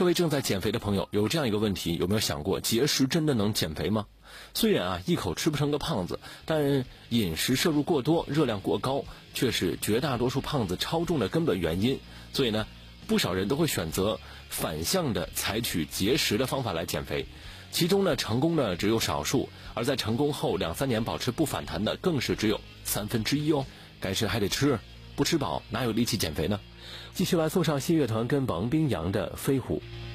各位正在减肥的朋友，有这样一个问题，有没有想过节食真的能减肥吗？虽然一口吃不成个胖子，但饮食摄入过多，热量过高，却是绝大多数胖子超重的根本原因。所以呢，不少人都会选择反向的采取节食的方法来减肥，其中呢，成功的只有少数，而在成功后2-3年保持不反弹的更是只有1/3哦。该吃还得吃，不吃饱哪有力气减肥呢？继续来送上信乐团跟王冰洋的飞虎。